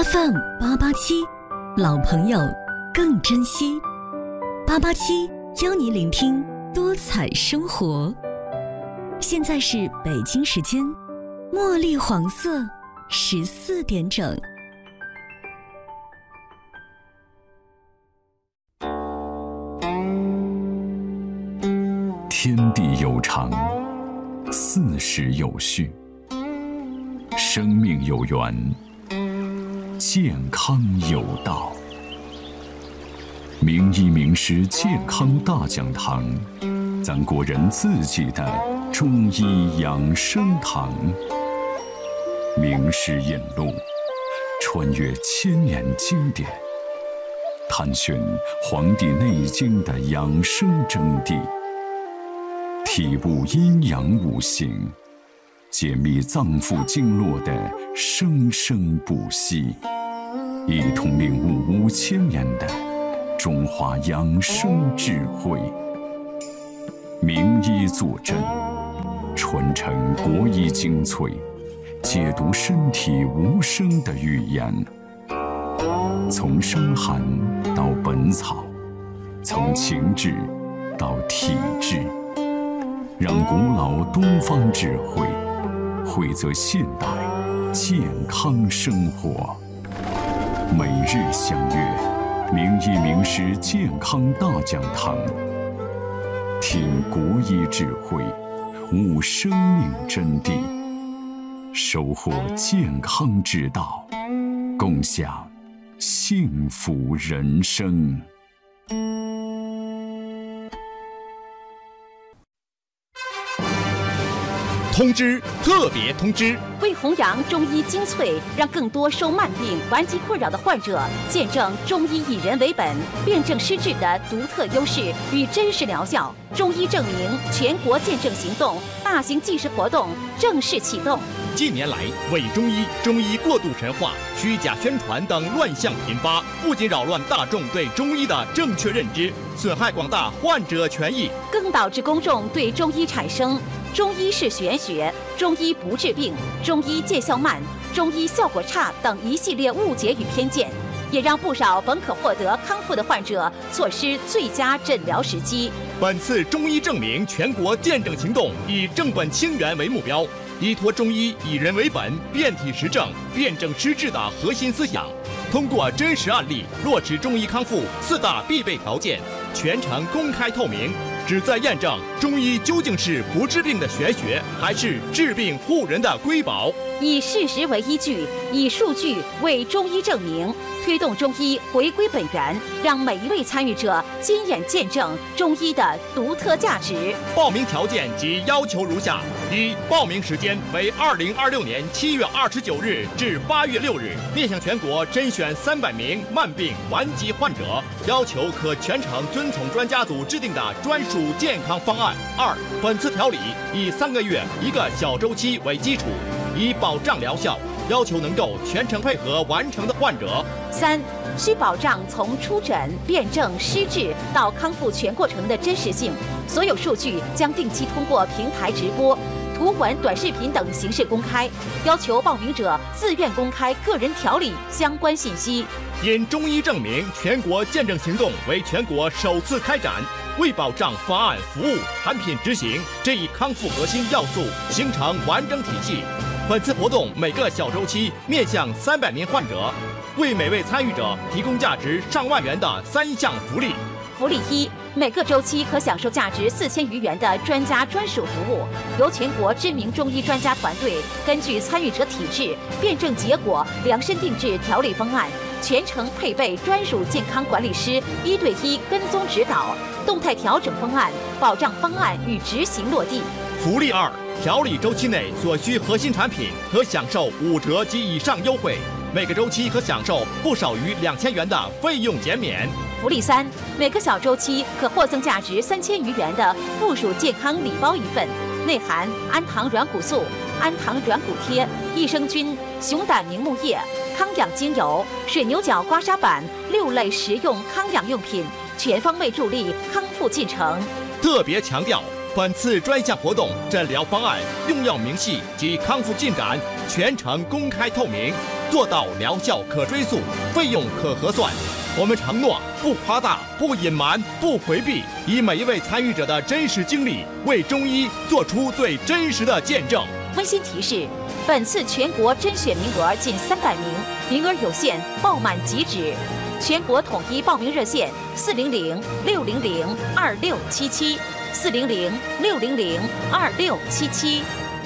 FM 887，老朋友更珍惜。887教你聆听多彩生活。现在是北京时间茉莉黄色14点整。 天地有常，四时有序，生命有源，健康有道。名医名师健康大讲堂，咱国人自己的中医养生堂。名师引路，穿越千年经典，探寻《黄帝内经》的养生真谛，体悟阴阳五行，解密脏腑经络的生生不息，一同领悟5000年的中华养生智慧。名医坐镇，传承国医精粹，解读身体无声的语言。从伤寒到本草，从情志到体质，让古老东方智慧汇泽现代健康生活。每日相约名医名师健康大讲堂，听国医智慧，悟生命真谛，收获健康之道，共享幸福人生。 通知！特别通知！ 为弘扬中医精粹，让更多受慢病、顽疾困扰的患者见证中医以人为本、辨证施治的独特优势与真实疗效，中医证明全国见证行动大型纪实活动正式启动。 近年来，伪中医、中医过度神话、虚假宣传等乱象频发，不仅扰乱大众对中医的正确认知，损害广大患者权益， 更导致公众对中医产生中医是玄学、中医不治病、中医见效慢、中医效果差等一系列误解与偏见，也让不少本可获得康复的患者错失最佳诊疗时机。 本次中医证明全国见证行动以正本清源为目标，依托中医以人为本、辨体实证、辨证施治的核心思想，通过真实案例落实中医康复4大必备条件，全程公开透明，旨在验证中医究竟是不治病的玄学，还是治病护人的瑰宝。 以事实为依据，以数据为中医证明，推动中医回归本源，让每一位参与者亲眼见证中医的独特价值。 报名条件及要求如下：一、报名时间为2026年7月29日至8月6日，面向全国甄选300名慢病顽疾患者，要求可全程遵从专家组制定的专属健康方案。二、本次调理以3个月1个小周期为基础，以保障疗效，要求能够全程配合完成的患者。 三、需保障从出诊、辨证、施治到康复全过程的真实性，所有数据将定期通过平台直播、图文、短视频等形式公开，要求报名者自愿公开个人调理相关信息。 因中医证明全国见证行动为全国首次开展，为保障方案、服务、产品执行这一康复核心要素形成完整体系，本次活动每个小周期面向300名患者，为每位参与者提供价值上万元的3项福利。 福利一，每个周期可享受价值4000余元的专家专属服务，由全国知名中医专家团队根据参与者体质、辩证结果量身定制调理方案，全程配备专属健康管理师1对1跟踪指导，动态调整方案，保障方案与执行落地。 福利二，调理周期内所需核心产品可享受5折及以上优惠，每个周期可享受不少于2000元的费用减免。 福利三，每个小周期可获赠价值3000余元的附属健康礼包1份，内含安糖软骨素、安糖软骨贴、益生菌、熊胆明目液、康养精油、水牛角刮痧板6类实用康养用品，全方位助力康复进程。 特别强调，本次专项活动诊疗方案、用药明细及康复进展全程公开透明，做到疗效可追溯，费用可核算。我们承诺不夸大、不隐瞒、不回避，以每一位参与者的真实经历，为中医做出最真实的见证。 温馨提示：本次全国甄选名额仅300名，名额有限，报满即止。全国统一报名热线：400-600-2677，400-600-2677。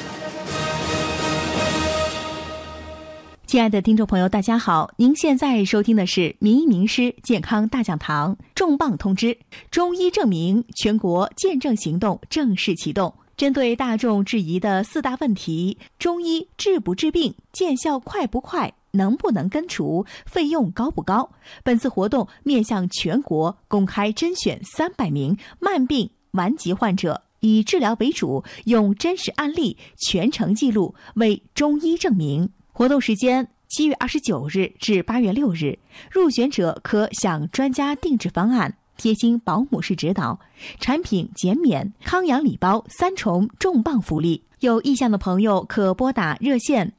亲爱的听众朋友，大家好！您现在收听的是名医名师健康大讲堂。重磅通知：中医证明全国见证行动正式启动。针对大众质疑的4大问题：中医治不治病？见效快不快？能不能根除？费用高不高？本次活动面向全国公开甄选300名慢病顽疾患者，以治疗为主，用真实案例全程记录为中医证明。活动时间7月29日至8月6日，入选者可享专家定制方案、贴心保姆式指导、产品减免、康养礼包3重重磅福利。有意向的朋友可拨打热线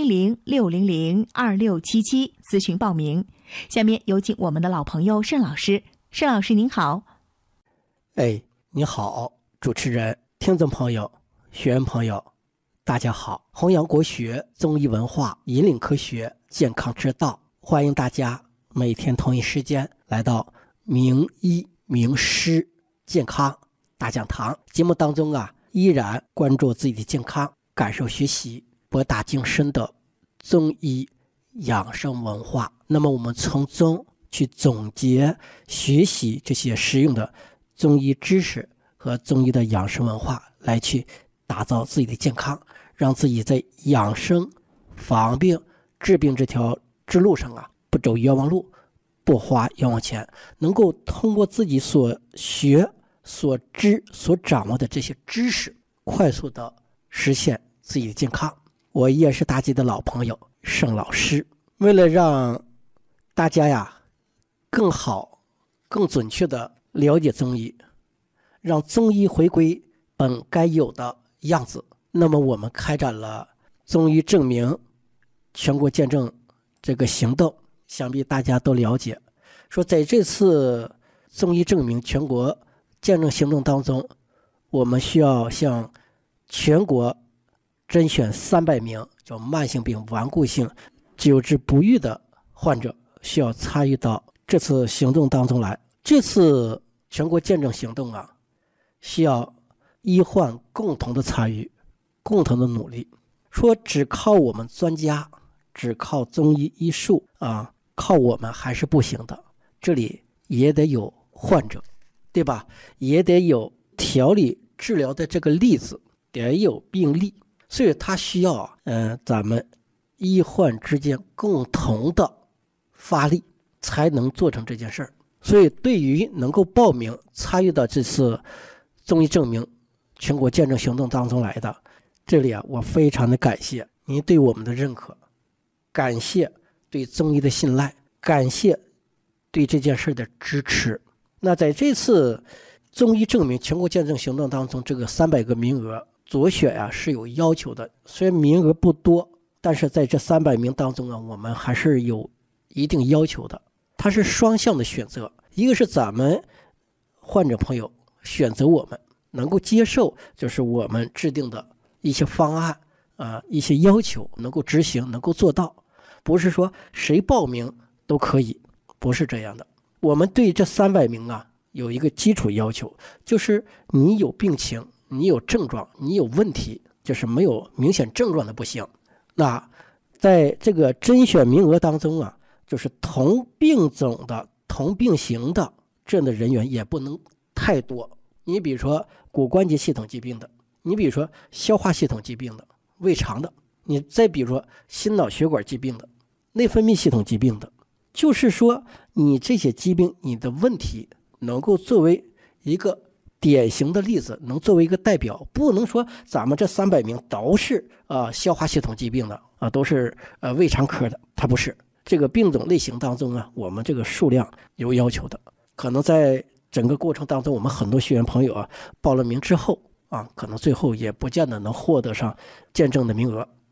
400-600-2677咨询报名。下面有请我们的老朋友盛老师。盛老师您好。 你好，主持人、听众朋友、学员朋友，大家好。弘扬国学、中医文化，引领科学健康之道，欢迎大家每天同一时间来到名医名师健康大讲堂节目当中依然关注自己的健康，感受学习博大精深的中医养生文化。那么我们从中去总结学习这些实用的中医知识和中医的养生文化，来去打造自己的健康，让自己在养生防病治病这条之路上不走冤枉路，不花冤枉钱，能够通过自己所学所知所掌握的这些知识，快速的实现自己的健康。我也是大家的老朋友盛老师。为了让大家更好更准确的了解中医，让中医回归本该有的样子，那么我们开展了中医证明全国见证这个行动。想必大家都了解，说在这次中医证明全国见证行动当中，我们需要向全国甄选300名叫慢性病顽固性久治不愈的患者，需要参与到这次行动当中来。这次全国见证行动需要医患共同的参与，共同的努力。说只靠我们专家，只靠中医医术靠我们还是不行的，这里也得有患者，对吧？也得有调理治疗的这个例子，得有病例，所以它需要咱们医患之间共同的发力，才能做成这件事儿。所以对于能够报名参与到这次中医证明全国见证行动当中来的，这里我非常的感谢您对我们的认可，感谢对中医的信赖，感谢对这件事的支持。那在这次中医证明全国见证行动当中，这个300个名额左选是有要求的，虽然名额不多，但是在这300名当中我们还是有一定要求的。它是双向的选择，一个是咱们患者朋友选择我们，能够接受就是我们制定的一些方案一些要求能够执行，能够做到，不是说谁报名都可以，不是这样的。我们对这300名有一个基础要求，就是你有病情，你有症状，你有问题，就是没有明显症状的不行。那在这个甄选名额当中就是同病种的同病型的这样的人员也不能太多。你比如说骨关节系统疾病的，你比如说消化系统疾病的，胃肠的，你再比如说心脑血管疾病的，内分泌系统疾病的，就是说你这些疾病你的问题能够作为一个典型的例子，能作为一个代表，不能说咱们这300名都是消化系统疾病的都是胃肠科的，它不是。这个病种类型当中我们这个数量有要求的，可能在整个过程当中，我们很多学员朋友报了名之后可能最后也不见得能获得上见证的名额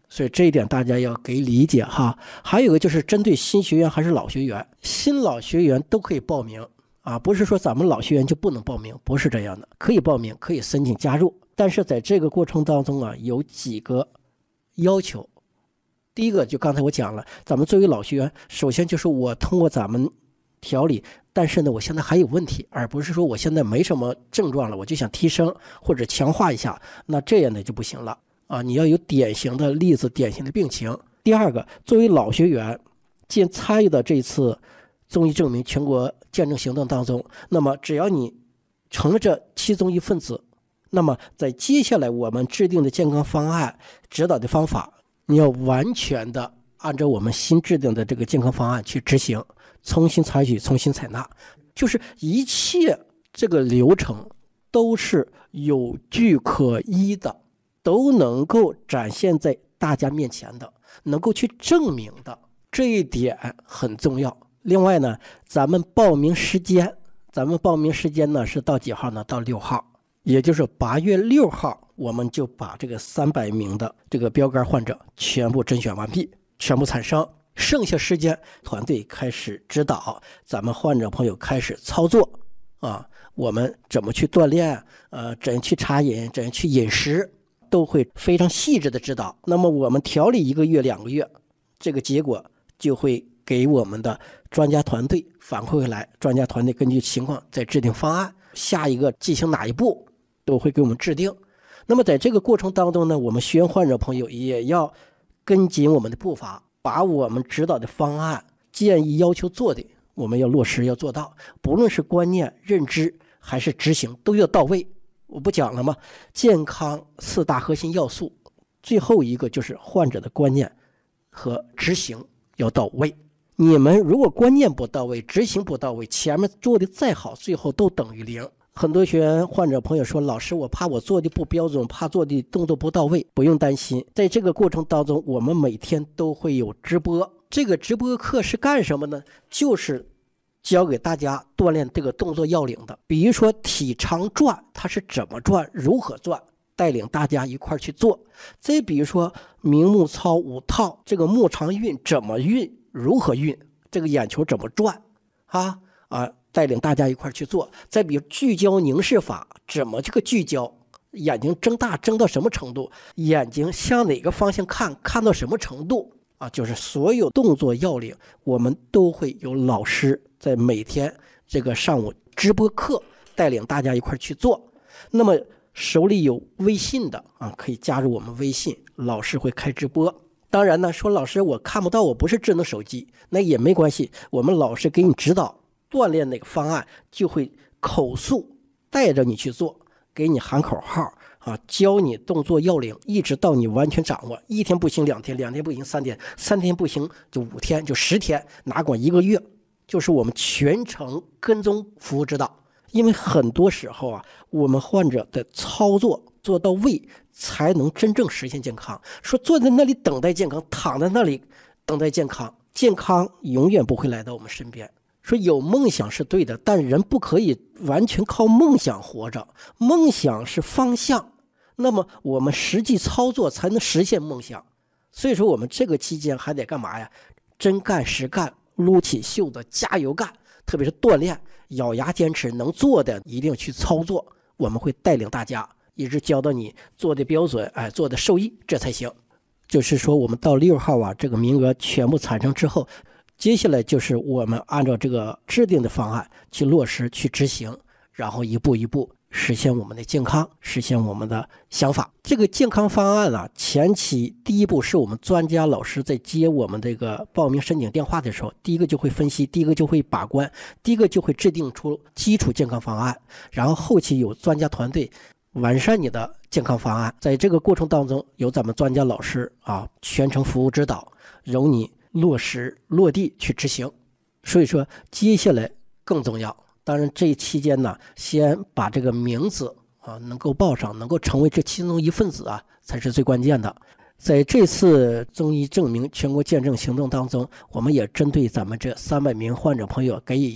所以这一点大家要给理解哈。还有一个就是针对新学员还是老学员，新老学员都可以报名啊，不是说咱们老学员就不能报名，不是这样的，可以报名，可以申请加入。但是在这个过程当中啊，有几个要求。第一个就刚才我讲了，咱们作为老学员，首先就是我通过咱们调理，但是呢我现在还有问题，而不是说我现在没什么症状了，我就想提升或者强化一下，那这样的就不行了啊！你要有典型的例子，典型的病情。第二个，作为老学员，既然参与到这次中医证明全国见证行动当中，那么只要你成了这其中一份子，那么在接下来我们制定的健康方案、指导的方法，你要完全的按照我们新制定的这个健康方案去执行，重新采取，重新采纳，就是一切这个流程都是有据可依的，都能够展现在大家面前的，能够去证明的，这一点很重要。另外呢，咱们报名时间呢是到几号呢？到6号，也就是8月6号，我们就把这个300名的这个标杆患者全部甄选完毕，全部产生。剩下时间，团队开始指导咱们患者朋友开始操作啊，我们怎么去锻炼，怎样去茶饮，怎样去饮食，都会非常细致的指导。那么我们调理1个月、2个月，这个结果就会给我们的专家团队反馈回来，专家团队根据情况再制定方案，下一个进行哪一步都会给我们制定。那么在这个过程当中呢，我们学员患者朋友也要跟紧我们的步伐，把我们指导的方案、建议、要求做的，我们要落实，要做到，不论是观念、认知还是执行，都要到位。我不讲了吗？健康4大核心要素，最后一个就是患者的观念和执行要到位。你们如果观念不到位，执行不到位，前面做的再好，最后都等于0。很多学员患者朋友说，老师，我怕我做的不标准，怕做的动作不到位。不用担心，在这个过程当中，我们每天都会有直播。这个直播课是干什么呢？就是教给大家锻炼这个动作要领的。比如说体长转，它是怎么转，如何转，带领大家一块去做。再比如说明目操5套，这个目长运怎么运，如何运，这个眼球怎么转带领大家一块去做。再比如聚焦凝视法，怎么这个聚焦，眼睛睁大睁到什么程度，眼睛向哪个方向看，看到什么程度就是所有动作要领，我们都会有老师在每天这个上午直播课带领大家一块去做。那么手里有微信的可以加入我们微信，老师会开直播。当然呢，说老师我看不到，我不是智能手机，那也没关系，我们老师给你指导锻炼那个方案，就会口述带着你去做，给你喊口号教你动作要领，一直到你完全掌握。1天不行2天，2天不行3天，3天不行就5天，就10天，哪管1个月，就是我们全程跟踪服务指导。因为很多时候我们患者的操作做到位，才能真正实现健康。说坐在那里等待健康，躺在那里等待健康，健康永远不会来到我们身边。说有梦想是对的，但人不可以完全靠梦想活着，梦想是方向，那么我们实际操作才能实现梦想。所以说我们这个期间还得干嘛呀？真干实干，撸起袖子加油干，特别是锻炼，咬牙坚持，能做的一定去操作。我们会带领大家一直教到你做的标准，做的受益，这才行。就是说我们到6号这个名额全部产生之后，接下来就是我们按照这个制定的方案去落实去执行，然后一步一步实现我们的健康，实现我们的想法。这个健康方案前期第一步是我们专家老师在接我们这个报名申请电话的时候，第一个就会分析，第一个就会把关，第一个就会制定出基础健康方案，然后后期有专家团队完善你的健康方案。在这个过程当中，有咱们专家老师全程服务指导，由你落实落地去执行。所以说接下来更重要，当然这期间呢，先把这个名字能够报上，能够成为这其中一份子才是最关键的。在这次中医证明全国见证行动当中，我们也针对咱们这300名患者朋友给予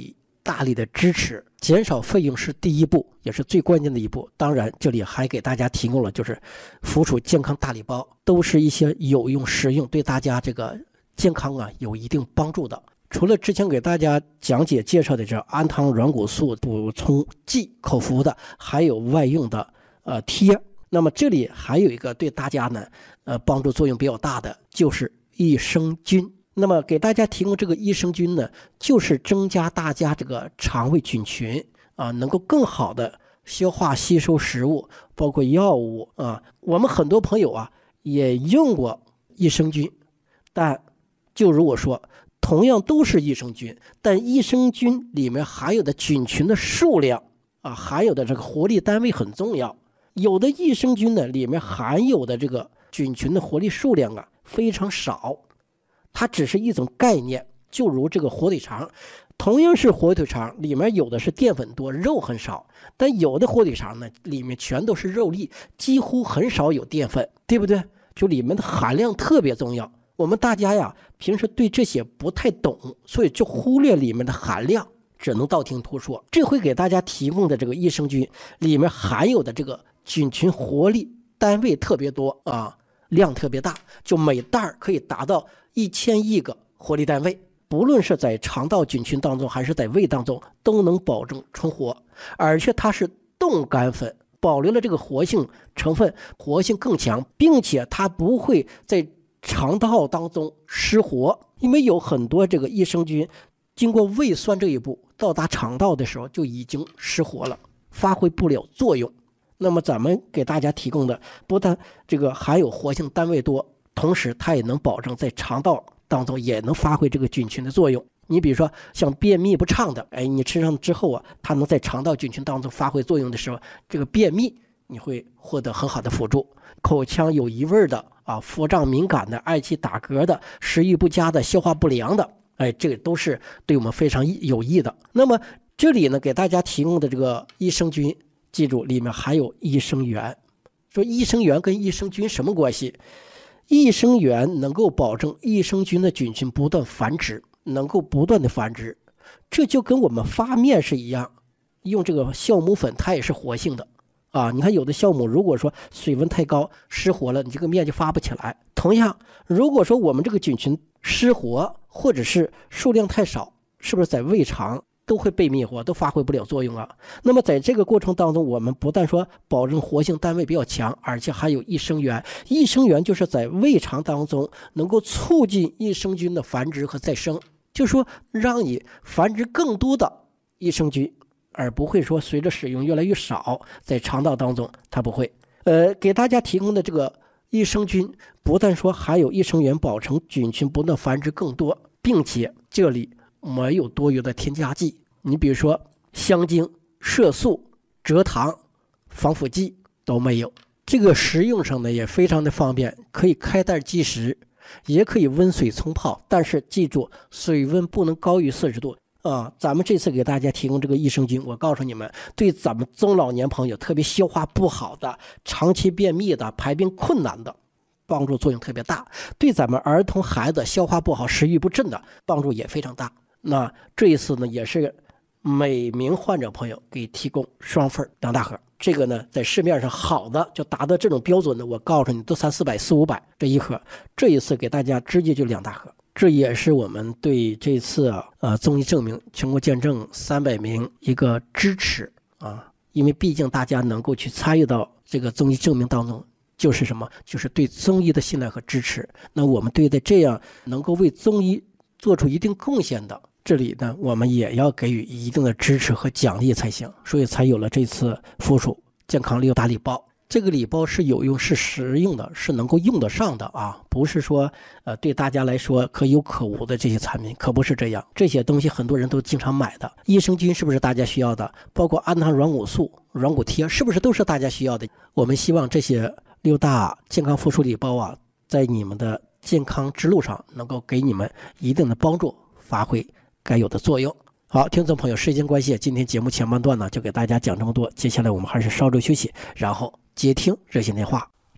大力的支持。减少费用是第一步，也是最关键的一步。当然这里还给大家提供了就是附属健康大礼包，都是一些有用实用，对大家这个健康有一定帮助的。除了之前给大家讲解介绍的这氨糖软骨素补充剂口服的，还有外用的贴。那么这里还有一个对大家呢帮助作用比较大的，就是益生菌。那么给大家提供这个益生菌呢，就是增加大家这个肠胃菌群能够更好的消化吸收食物，包括药物我们很多朋友也用过益生菌，但就如我说，同样都是益生菌，但益生菌里面含有的菌群的数量含有的这个活力单位很重要。有的益生菌呢里面含有的这个菌群的活力数量非常少，它只是一种概念。就如这个火腿肠，同样是火腿肠，里面有的是淀粉多，肉很少，但有的火腿肠呢里面全都是肉粒，几乎很少有淀粉，对不对？就里面的含量特别重要。我们大家平时对这些不太懂，所以就忽略里面的含量，只能道听途说。这回给大家提供的这个益生菌里面含有的这个菌群活力单位特别多量特别大，就每袋可以达到1000亿个活力单位，不论是在肠道菌群当中还是在胃当中都能保证存活。而且它是冻干粉，保留了这个活性成分，活性更强，并且它不会在肠道当中失活。因为有很多这个益生菌经过胃酸这一步到达肠道的时候就已经失活了，发挥不了作用。那么咱们给大家提供的不但这个含有活性单位多，同时它也能保证在肠道当中也能发挥这个菌群的作用。你比如说像便秘不畅的，你吃上之后它能在肠道菌群当中发挥作用的时候，这个便秘你会获得很好的辅助。口腔有异味的腹胀敏感的，嗳气打嗝的，食欲不佳的，消化不良的，这个都是对我们非常有益的。那么这里呢给大家提供的这个益生菌，记住里面含有益生元。说益生元跟益生菌什么关系？益生元能够保证益生菌的菌群不断繁殖，能够不断的繁殖。这就跟我们发面是一样，用这个酵母粉它也是活性的你看有的酵母如果说水温太高失活了，你这个面就发不起来。同样如果说我们这个菌群失活或者是数量太少，是不是在胃肠都会被灭活，都发挥不了作用那么在这个过程当中，我们不但说保证活性单位比较强，而且还有益生元。益生元就是在胃肠当中能够促进益生菌的繁殖和再生，就说让你繁殖更多的益生菌，而不会说随着使用越来越少，在肠道当中它不会。给大家提供的这个益生菌不但说含有益生元，保证菌群不断繁殖更多，并且这里没有多余的添加剂。你比如说香精、色素、蔗糖、防腐剂都没有。这个食用上呢也非常的方便，可以开袋即食，也可以温水冲泡，但是记住水温不能高于40度咱们这次给大家提供这个益生菌，我告诉你们，对咱们中老年朋友，特别消化不好的、长期便秘的、排便困难的，帮助作用特别大。对咱们儿童孩子消化不好、食欲不振的帮助也非常大。那这一次呢也是每名患者朋友给提供双份2大盒。这个呢在市面上好的就达到这种标准的，我告诉你都300-400、400-500这一盒，这一次给大家直接就2大盒。这也是我们对这次中医证明全国见证300名一个支持因为毕竟大家能够去参与到这个中医证明当中，就是什么？就是对中医的信赖和支持。那我们对待这样能够为中医做出一定贡献的，这里呢我们也要给予一定的支持和奖励才行，所以才有了这次附属健康6大礼包。这个礼包是有用、是实用的，是能够用得上的不是说对大家来说可有可无的这些产品，可不是这样。这些东西很多人都经常买的，益生菌是不是大家需要的？包括氨糖软骨素、软骨贴，是不是都是大家需要的？我们希望这些6大健康附属礼包在你们的健康之路上能够给你们一定的帮助，发挥该有的作用。好，听众朋友，时间关系，今天节目前半段呢就给大家讲这么多，接下来我们还是稍作休息，然后接听热线电话。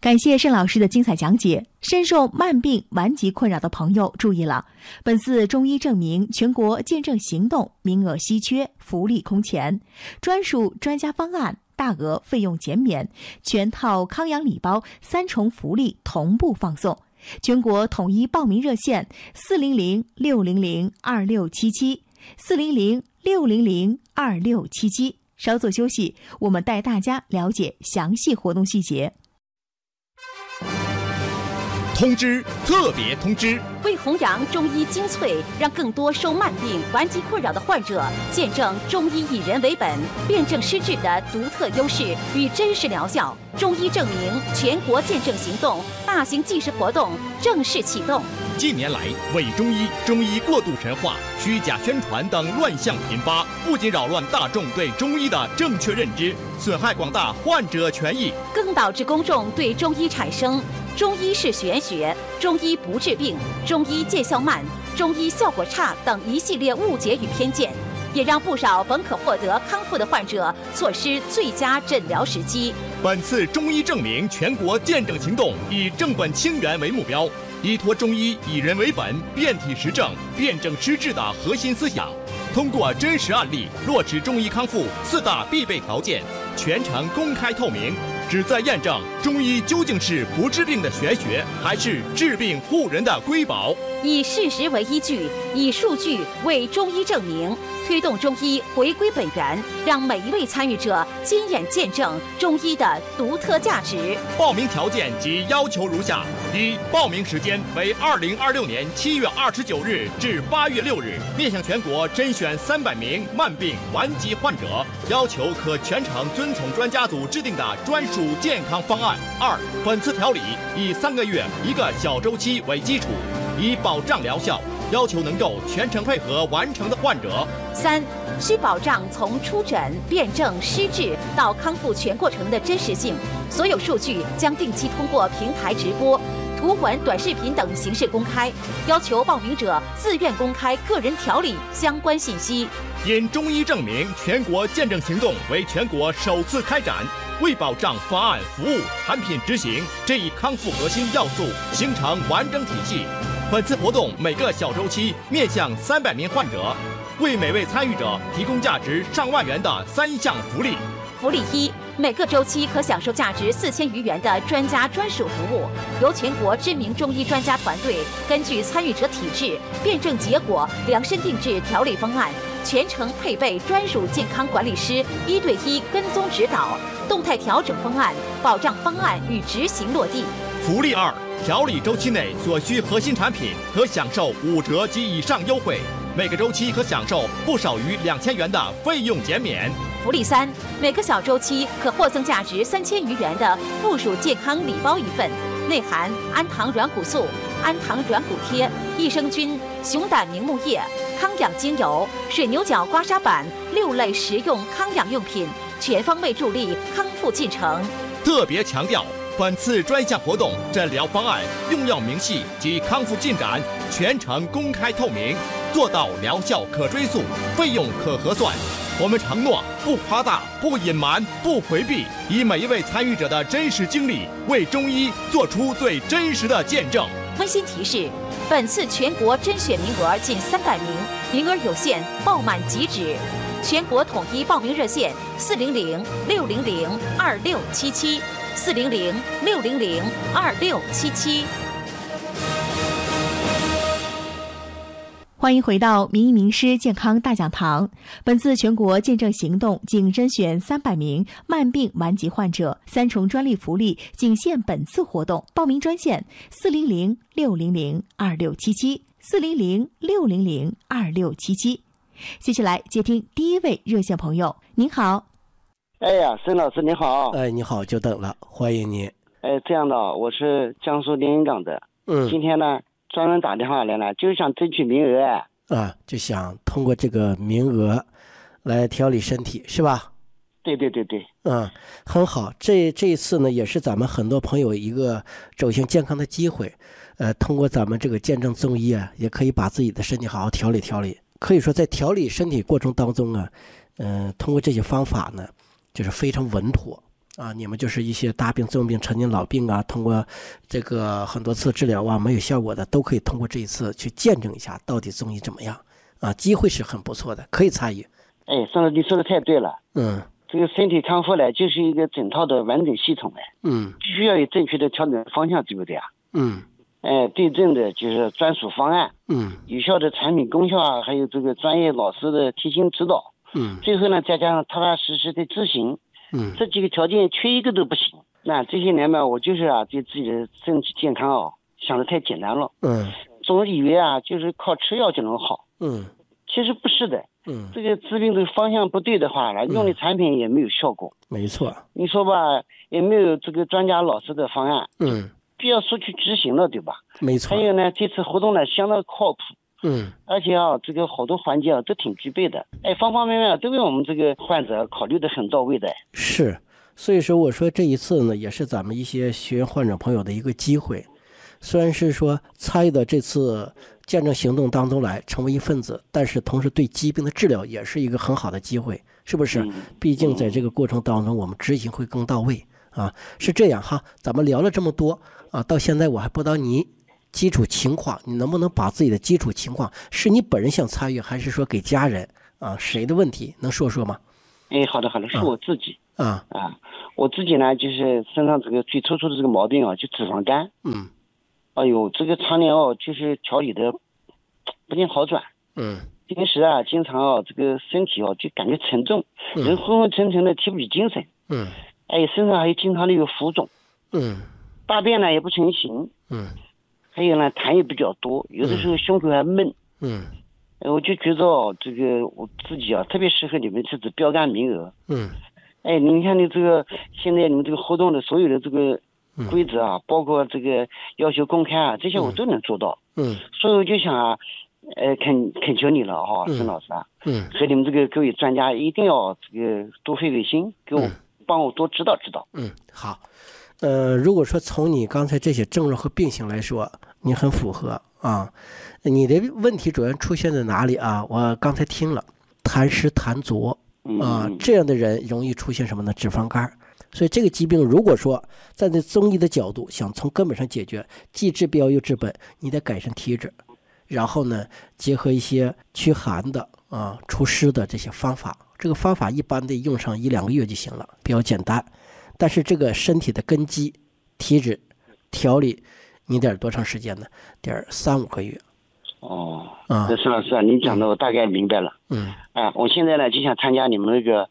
感谢盛老师的精彩讲解。深受慢病顽疾困扰的朋友注意了，本次中医证明全国见证行动名额稀缺，福利空前，专属专家方案，大额费用减免，全套康养礼包3重福利同步放送。全国统一报名热线400-600-2677，400-600-2677。稍作休息，我们带大家了解详细活动细节。 通知，特别通知！ 为弘扬中医精粹，让更多受慢病顽疾困扰的患者见证中医以人为本、辩证施治的独特优势与真实疗效，中医证明全国见证行动大型纪实活动正式启动。 近年来，伪中医、中医过度神话、虚假宣传等乱象频发，不仅扰乱大众对中医的正确认知，损害广大患者权益， 更导致公众对中医产生中医是玄学、中医不治病、中医见效慢、中医效果差等一系列误解与偏见，也让不少本可获得康复的患者错失最佳诊疗时机。 本次中医证明全国见证行动以正本清源为目标，依托中医以人为本、辩体实证、辩证施治的核心思想，通过真实案例落实中医康复4大必备条件，全程公开透明，旨在验证中医究竟是不治病的玄学，还是治病护人的瑰宝。 以事实为依据，以数据为中医证明，推动中医回归本源，让每一位参与者亲眼见证中医的独特价值。 报名条件及要求如下：一、报名时间为2026年7月29日至8月6日，面向全国甄选300名慢病顽疾患者，要求可全程遵从专家组制定的专属健康方案。二、本次调理以3个月1个小周期为基础，以保障疗效，要求能够全程配合完成的患者。 三、需保障从出诊、辩证、施治到康复全过程的真实性，所有数据将定期通过平台直播、图文、短视频等形式公开，要求报名者自愿公开个人调理相关信息。 因中医证明全国见证行动为全国首次开展，为保障方案、服务、产品执行这一康复核心要素形成完整体系，本次活动每个小周期面向300名患者，为每位参与者提供价值上万元的3项福利。 福利一，每个周期可享受价值4000余元的专家专属服务，由全国知名中医专家团队根据参与者体质、辩证结果量身定制调理方案，全程配备专属健康管理师1对1跟踪指导，动态调整方案，保障方案与执行落地。 福利二，调理周期内所需核心产品可享受5折及以上优惠，每个周期可享受不少于2000元的费用减免。 福利三，每个小周期可获赠价值3000余元的附属健康礼包1份，内含氨糖软骨素、氨糖软骨贴、益生菌、熊胆明目液、康养精油、水牛角刮痧板6类实用康养用品，全方位助力康复进程。 特别强调，本次专项活动诊疗方案、用药明细及康复进展全程公开透明，做到疗效可追溯，费用可核算。我们承诺不夸大、不隐瞒、不回避，以每一位参与者的真实经历，为中医做出最真实的见证。 温馨提示：本次全国甄选名额仅300名，名额有限，报满即止。全国统一报名热线：400-600-2677，400-600-2677。 欢迎回到名医名师健康大讲堂。本次全国见证行动仅甄选300名慢病顽疾患者，3重专利福利仅限本次活动。报名专线400-600-2677，400-600-2677。接下来接听第一位热线朋友。您好。 哎呀，沈老师你好。 哎，你好，久等了，欢迎您。 哎，这样的，我是江苏连云港的。今天呢专门打电话来了，就想争取名额啊，就想通过这个名额来调理身体，是吧？ 对。 很好。这一次呢，也是咱们很多朋友一个走向健康的机会。通过咱们这个见证中医啊，也可以把自己的身体好好调理调理。可以说，在调理身体过程当中啊，通过这些方法呢，就是非常稳妥你们就是一些大病、重病、陈年老病啊，通过这个很多次治疗啊没有效果的，都可以通过这一次去见证一下到底中医怎么样啊，机会是很不错的，可以参与。 哎，孙老师，你说的太对了。这个身体康复呢，就是一个整套的完整系统必须要有正确的调整方向，对不对啊？对症的就是专属方案，有效的产品功效啊，还有这个专业老师的贴心指导，最后呢再加上踏踏实实的执行，这几个条件缺一个都不行。那这些年嘛，我就是对自己的身体健康想得太简单了，总以为就是靠吃药就能好，其实不是的，这个治病的方向不对的话呢，用的产品也没有效果。没错，你说吧，也没有这个专家老师的方案，必要说去执行了，对吧？没错。还有呢，这次活动呢相当靠谱，而且这个好多环节都挺具备的，方方面面都为我们这个患者考虑的很到位的。是，所以说我说这一次呢，也是咱们一些学员患者朋友的一个机会。虽然是说参与到这次见证行动当中来成为一份子，但是同时对疾病的治疗也是一个很好的机会，是不是？毕竟在这个过程当中我们执行会更到位是这样哈。咱们聊了这么多到现在我还不知道你基础情况，你能不能把自己的基础情况，是你本人想参与还是说给家人谁的问题能说说吗？好的，是我自己我自己呢就是身上这个最突出的这个毛病就脂肪肝，这个常年就是调理的不见好转，平时经常这个身体就感觉沉重，人昏昏沉沉的，提不起精神，身上还有经常的有浮肿，大便呢也不成形，还有呢痰也比较多，有的时候胸口还闷，我就觉得这个我自己特别适合你们这次标杆名额，你看你这个现在你们这个活动的所有的这个规则包括这个要求公开这些我都能做到，所以我就想恳求你了孙老师和你们这个各位专家一定要这个多费费心，给我帮我多指导指导。好，如果说从你刚才这些症状和病情来说，你很符合你的问题主要出现在哪里我刚才听了，痰湿痰浊这样的人容易出现什么呢？脂肪肝。所以这个疾病如果说站在中医的角度想从根本上解决，既治标又治本，你得改善体质，然后呢结合一些驱寒的除湿的这些方法，这个方法一般得用上1-2个月就行了，比较简单。但是这个身体的根基体质调理你得多长时间呢？得3-5个月。那孙老师您讲的我大概明白了。我现在呢就想参加你们那个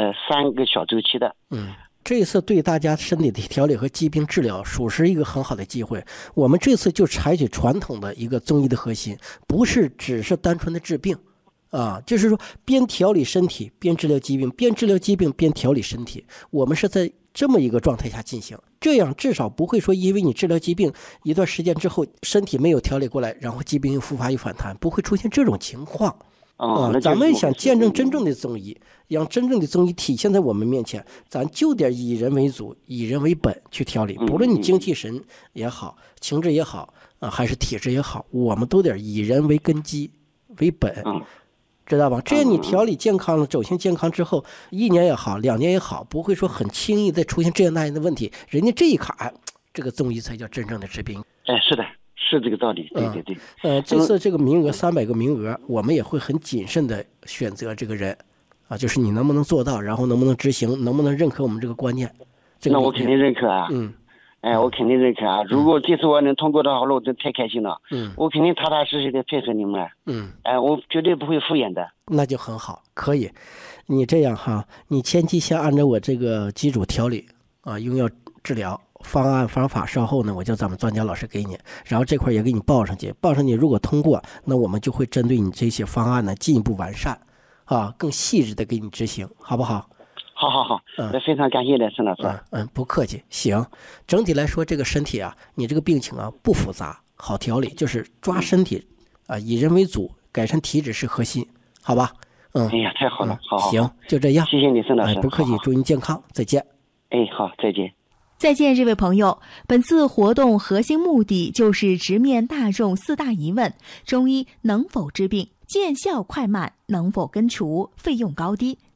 3个小周期的。这一次对大家身体的调理和疾病治疗属实一个很好的机会。我们这次就采取传统的一个中医的核心，不是只是单纯的治病就是说边调理身体边治疗疾病，边治疗疾病边调理身体，我们是在这么一个状态下进行，这样至少不会说因为你治疗疾病一段时间之后身体没有调理过来，然后疾病又复发又反弹，不会出现这种情况。咱们想见证真正的中医，让真正的中医体现在我们面前，咱就得以人为主，以人为本去调理，不论你精气神也好，情志也好还是体质也好，我们都得以人为根基为本，知道吧？这样你调理健康了，走向健康之后，1年也好，2年也好，不会说很轻易的出现这样那样的问题，人家这一卡这个中医才叫真正的治病。是的，是这个道理。对。这次这个名额300个名额，我们也会很谨慎的选择这个人就是你能不能做到，然后能不能执行，能不能认可我们这个观念。那我肯定认可我肯定认可如果这次我能通过的话，我真太开心了。我肯定踏踏实实的配合你们我绝对不会敷衍的。那就很好，可以。你这样你前期先按照我这个基础调理用药治疗方案方法，稍后呢我叫咱们专家老师给你，然后这块也给你报上去，如果通过，那我们就会针对你这些方案呢进一步完善更细致的给你执行，好不好？好，非常感谢的孙老师。不客气。行，整体来说这个身体你这个病情不复杂，好调理，就是抓身体以人为主，改善体质是核心，好吧？哎呀，太好了。好，行，就这样。谢谢你，孙老师。不客气，祝您健康，再见。好，再见。 再见，这位朋友。本次活动核心目的就是直面大众4大疑问：中医能否治病？见效快慢？能否根除？费用高低？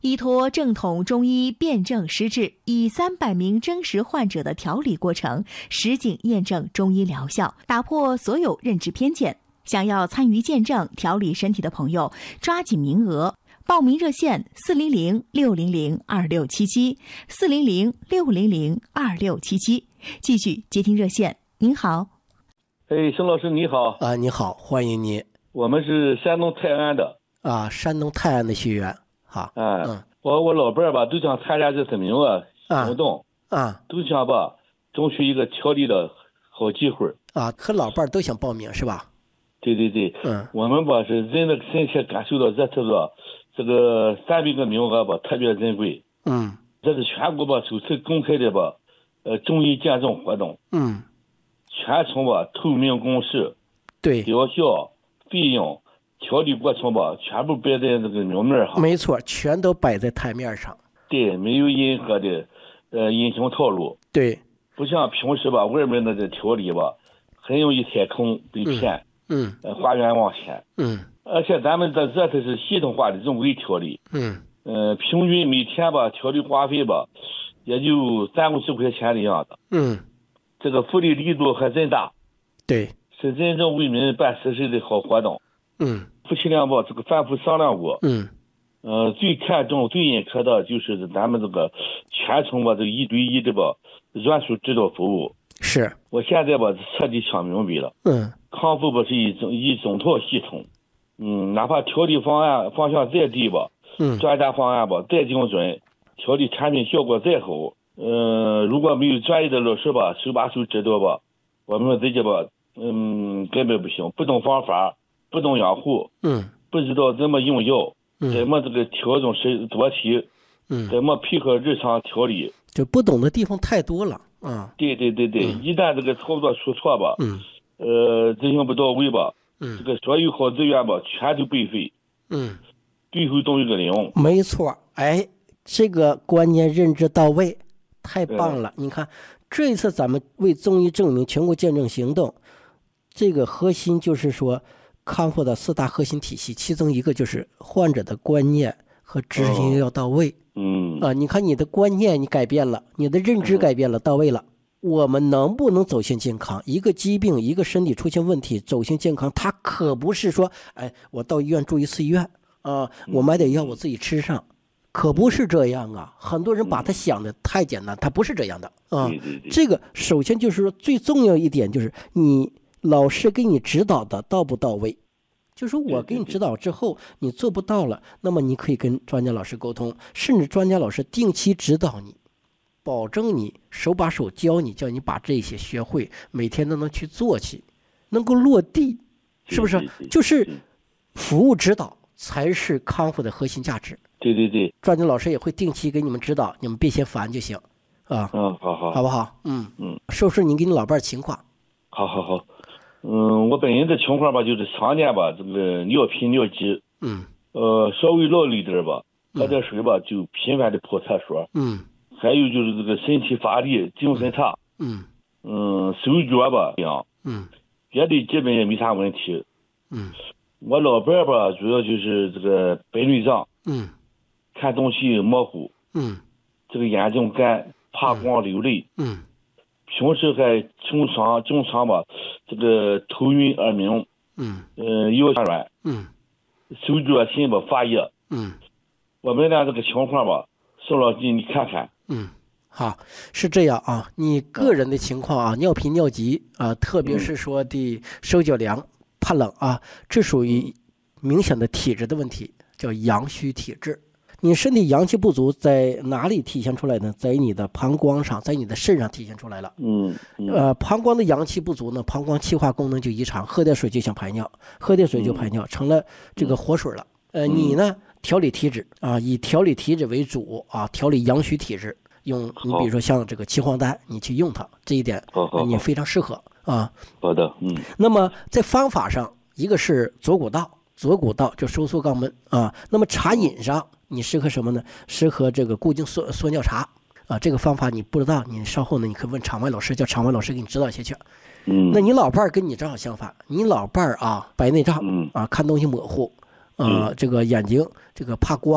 依托正统中医辨证施治，以300名真实患者的调理过程，实景验证中医疗效，打破所有认知偏见。想要参与见证调理身体的朋友，抓紧名额。报名热线400-600-2677，400-600-2677。继续接听热线，您好。 沈老师你好。 你好，欢迎您。 我们是山东泰安的。 山东泰安的学员。好。 我老伴儿吧，都想参加这次名额活动。都想吧，争取一个调理的好机会。 和老伴儿都想报名是吧？ 对。我们吧是人的身体感受到这次这个300个名额吧特别珍贵。这是全国吧首次公开的吧中医见证活动。全程吧透明公示。 对。 疗效、费用、调理过程吧全部摆在这个明面上。 没错，全都摆在台面上。 对，没有任何的隐形套路。 对。 不像平时吧外面的调理吧很容易踩坑被骗。花冤枉钱。而且咱们这才是系统化的中医调理。平均每天吧调理花费吧也就30-50块钱的样子。这个福利力度还真大。 对， 是真正为民办实事的好活动。夫妻俩吧这个反复商量过。最看重最认可的就是咱们这个全程吧这1对1的吧专属指导服务。 是。 我现在吧彻底想明白了。康复吧是一整套系统。哪怕调理方向再低吧，专家方案吧再精准，调理产品效果再好，如果没有专业的老师吧手把手指导吧，我们自己吧根本不行，不懂方法，不懂养护，不知道怎么用药，怎么这个调整做题，怎么配合日常调理， 就不懂的地方太多了。 对，一旦这个操作出错吧，执行不到位吧，这个所有好资源吧全都白费。最后都一个零。 没错。这个观念认知到位，太棒了。你看这一次咱们为中医证明全国见证行动，这个核心就是说康复的4大核心体系，其中一个就是患者的观念和执行要到位。你看你的观念你改变了，你的认知改变了，到位了，我们能不能走向健康？一个疾病，一个身体出现问题，走向健康，它可不是说我到医院住一次医院我买点药我自己吃上，可不是这样啊。很多人把它想的太简单，它不是这样的这个首先就是说最重要一点就是你老师给你指导的到不到位。就是我给你指导之后你做不到了，那么你可以跟专家老师沟通，甚至专家老师定期指导你，保证你手把手教你，叫你把这些学会，每天都能去做起，能够落地，是不是？就是服务指导才是康复的核心价值。 对， 专家老师也会定期给你们指导，你们别嫌烦就行好不好？说说你跟你老伴情况。 好。我本人的情况吧就是常年吧这个尿频尿急。稍微劳累点吧喝点水吧就频繁的跑厕所。还有就是这个身体乏力，精神差。手脚吧痒。别的基本也没啥问题。我老伴吧主要就是这个白内障。看东西模糊。这个眼睛干，怕光流泪。平时还经常吧这个头晕耳鸣。腰酸软。手脚心吧发热。我们俩这个情况吧宋老师你看看。 好，是这样啊，你个人的情况尿频尿急特别是说的手脚凉怕冷这属于明显的体质的问题，叫阳虚体质。你身体阳气不足在哪里体现出来呢？在你的膀胱上，在你的肾上体现出来了。膀胱的阳气不足呢，膀胱气化功能就异常，喝点水就想排尿，喝点水就排尿，成了这个活水了。你呢调理体质以调理体质为主调理阳虚体质，用你比如说像这个岐黄丹，你去用它，这一点你非常适合好的。 那么在方法上，一个是左骨道就收缩肛门那么茶饮上你适合什么呢？适合这个固精缩尿茶这个方法你不知道，你稍后呢你可以问场外老师，叫场外老师给你指导下去。那你老伴儿跟你正好相反，你老伴儿白内障看东西模糊这个眼睛这个怕光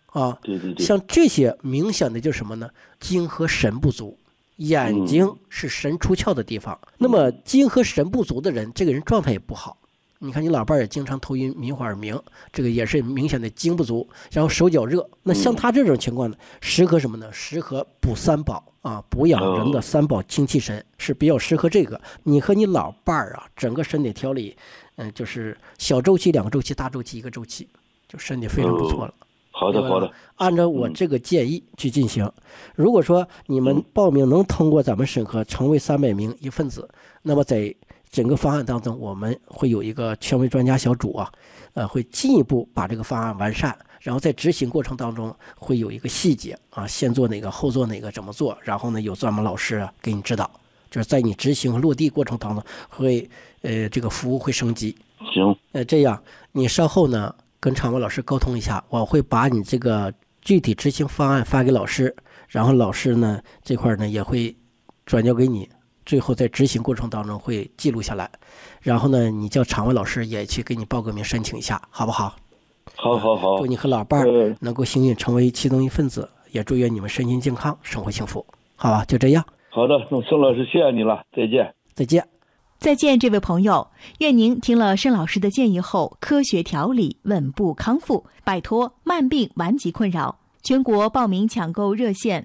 啊。 对对对。 像这些明显的就是什么呢？精和神不足。眼睛是神出窍的地方，那么精和神不足的人，这个人状态也不好。你看你老伴也经常头晕、迷糊、耳鸣，这个也是明显的精不足，然后手脚热。那像他这种情况呢，适合什么呢？适合补三宝啊，补养人的三宝精气神是比较适合这个。你和你老伴啊，整个身体调理，就是小周期2个周期，大周期1个周期，就身体非常不错了。 好的，好的， 按照我这个建议去进行。如果说你们报名能通过咱们审核，成为300名一份子，那么在整个方案当中，我们会有一个权威专家小组啊，会进一步把这个方案完善，然后在执行过程当中会有一个细节啊，先做哪个，后做哪个，怎么做，然后呢有专门老师啊给你指导，就是在你执行和落地过程当中会这个服务会升级。 行， 这样你稍后呢跟常文老师沟通一下，我会把你这个具体执行方案发给老师，然后老师呢这块呢也会转交给你，最后在执行过程当中会记录下来，然后呢你叫常文老师也去给你报个名申请一下，好不好？ 好。 祝你和老伴儿能够幸运成为其中一份子，也祝愿你们身心健康，生活幸福，好吧？就这样。 好的，盛老师谢谢你了，再见。 再见。 再见，这位朋友，愿您听了盛老师的建议后，科学调理，稳步康复，摆脱慢病顽疾困扰。全国报名抢购热线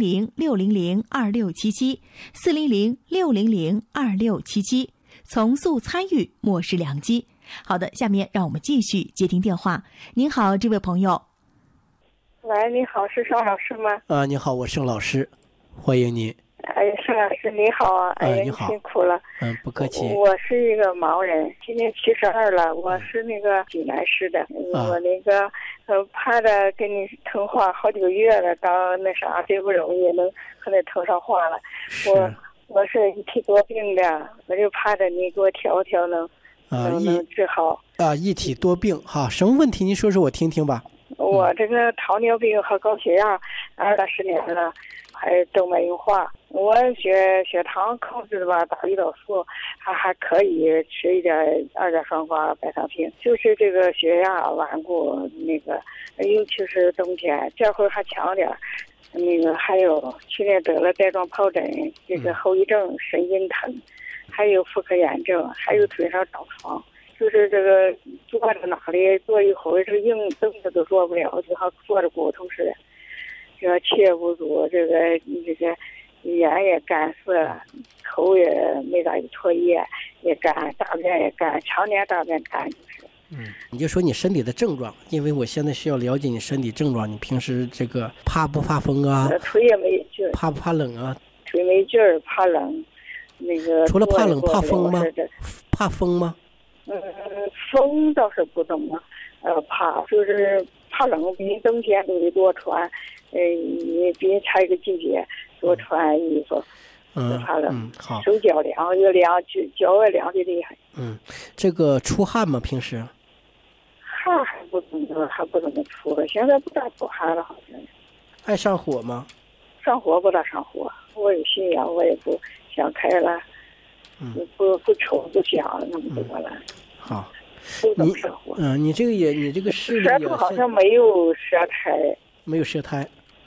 400-600-2677，400-600-2677，从速参与，莫失良机。好的，下面让我们继续接听电话。您好，这位朋友。 喂，你好，是邵老师吗？ 你好，我盛老师，欢迎您。 盛老师你好啊！ 你好， 辛苦了。 不客气。 我是一个盲人，今年72了，我是那个济南市的。我那个盼着跟你通话好几个月了，到那啥最不容易能和你通上话了。我是一体多病的，我就盼着你给我调调能治好。 一体多病哈，什么问题？您说说我听听吧。 我这个糖尿病和高血压20-10年了，还动脉硬化。我血糖控制的吧，打胰岛素还可以，吃一点2甲双胍百糖平。就是这个血压顽固，那个尤其是冬天，这会儿还强点。那个还有去年得了带状疱疹，这个后遗症神经疼，还有妇科炎症，还有腿上长疮。就是这个坐在哪里坐一会儿，这个硬凳子都坐不了，就好坐着骨头似的。这个气也不足，这个眼也干涩，口也没咋有唾液也干，大便也干，常年大便干就是。 你就说你身体的症状，因为我现在需要了解你身体症状。你平时这个怕不怕风啊？ 腿也没劲儿。 怕不怕冷啊？ 腿没劲儿，怕冷。那个除了怕冷，怕风吗？怕风吗？ 风倒是不怎么怕，就是怕冷，比冬天都得多穿，比差一个季节多穿衣服，怕冷。 好。 手脚凉，又凉，脚也凉的厉害。 这个出汗吗？平时？ 汗还不怎么出了，现在不大出汗了，好像。 爱上火吗？ 上火不大上火，我有信仰，我也不想开了。不愁不想那么多了。 好， 你你这个视力舌头好像没有舌苔。 没有舌苔。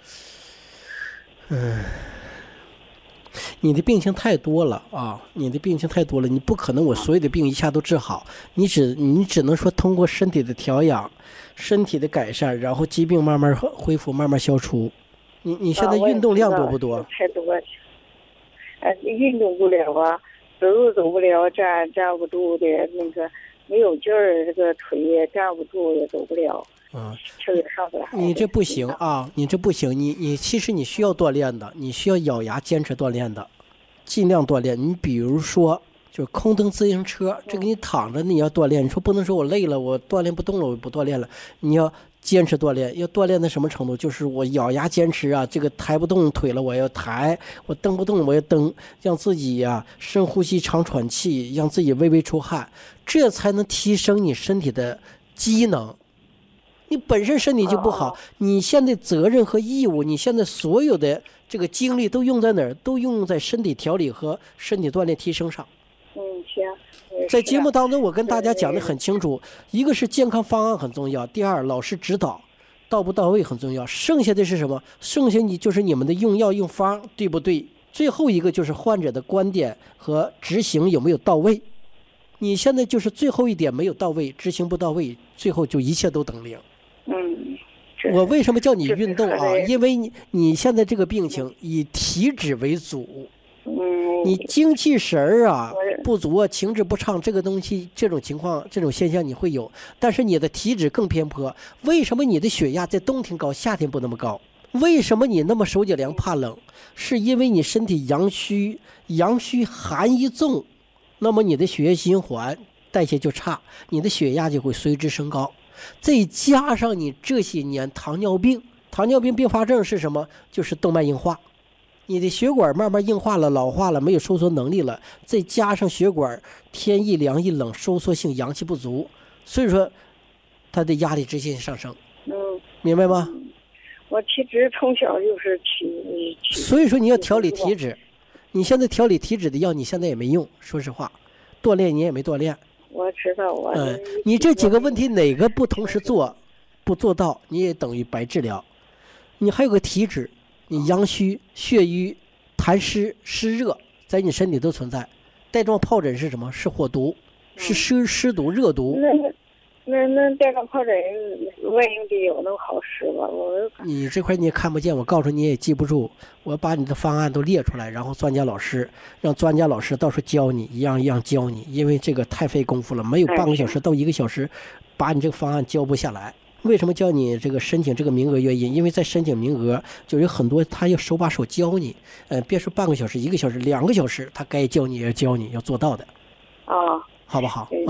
你的病情太多了啊！你不可能我所有的病一下都治好，你只能说通过身体的调养、身体的改善，然后疾病慢慢恢复，慢慢消除。你现在运动量多不多？ 太多。运动不了啊。走路走不了，站不住的，那个没有劲儿，这个腿也站不住，也走不了。气也上不来。 你这不行啊！你其实你需要锻炼的，你需要咬牙坚持锻炼的，尽量锻炼。你比如说，就是空蹬自行车，这个你躺着你要锻炼。你说不能说我累了，我锻炼不动了，我不锻炼了。你要坚持锻炼，要锻炼到什么程度？就是我咬牙坚持啊，这个抬不动腿了我要抬，我蹬不动我要蹬，让自己呀深呼吸长喘气，让自己微微出汗，这才能提升你身体的机能。你本身身体就不好，你现在责任和义务，你现在所有的这个精力都用在哪儿？都用在身体调理和身体锻炼提升上。 行。 在节目当中我跟大家讲的很清楚，一个是健康方案很重要，第二老师指导， 到不到位很重要。剩下的是什么？剩下就是你们的用药用方对不对？最后一个就是患者的观点和执行有没有到位。你现在就是最后一点没有到位，执行不到位，最后就一切都等零。我为什么叫你运动啊？因为你现在这个病情以体脂为主，你精气神啊不足啊，情志不畅，这个东西这种情况这种现象你会有，但是你的体脂更偏颇。为什么你的血压在冬天高，夏天不那么高？为什么你那么手脚凉怕冷？是因为你身体阳虚寒一重，那么你的血液循环代谢就差，你的血压就会随之升高。再加上你这些年糖尿病并发症是什么？就是动脉硬化，你的血管慢慢硬化了，老化了，没有收缩能力了，再加上血管天一凉一冷，收缩性阳气不足，所以说它的压力直线上升。明白吗？ 我体质从小就是所以说你要调理体质。你现在调理体质的药你现在也没用，说实话，锻炼你也没锻炼。 我知道你这几个问题哪个不同时不做到，你也等于白治疗。你还有个体质，你阳虚、血瘀、痰湿、湿热在你身体都存在。带状疱疹是什么？是火毒，是湿毒、热毒。 那带状疱疹外用的有能好使吗？ 你这块你也看不见，我告诉你也记不住，我把你的方案都列出来，然后让专家老师到时候教你，一样一样教你，因为这个太费功夫了，没有半个小时到1个小时把你这个方案教不下来。为什么教你这个申请这个名额原因？因为在申请名额就有很多他要手把手教你，别说半个小时、1个小时、2个小时，他该教你也教你要做到的。 好不好？